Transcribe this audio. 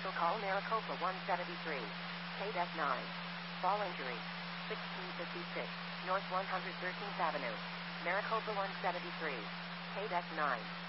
Vehicle call Maricopa 173. KDEC 9. Fall injury. 1656. North 113th Avenue. Maricopa 173. KDEC 9.